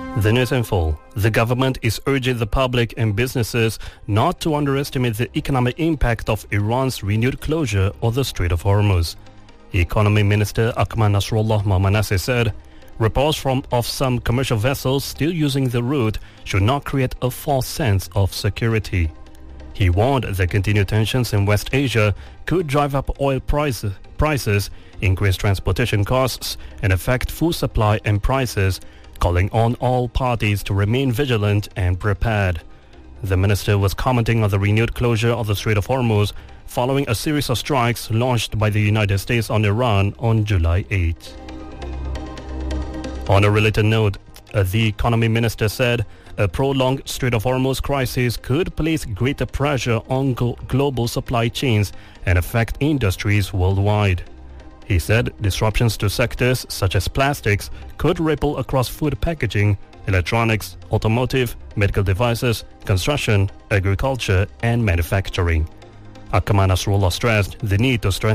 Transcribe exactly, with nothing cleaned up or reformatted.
The news in full. The government is urging the public and businesses not to underestimate the economic impact of Iran's renewed closure of the Strait of Hormuz. Economy Minister Akmal Nasrullah Manasseh said, reports from of some commercial vessels still using the route should not create a false sense of security. He warned that continued tensions in West Asia could drive up oil price, prices, increase transportation costs, and affect food supply and prices, calling on all parties to remain vigilant and prepared. The minister was commenting on the renewed closure of the Strait of Hormuz following a series of strikes launched by the United States on Iran on July eighth. On a related note, uh, the economy minister said a prolonged Strait of Hormuz crisis could place greater pressure on go- global supply chains and affect industries worldwide. He said disruptions to sectors such as plastics could ripple across food packaging, electronics, automotive, medical devices, construction, agriculture, and manufacturing. Akmal Nasrullah stressed the need to strengthen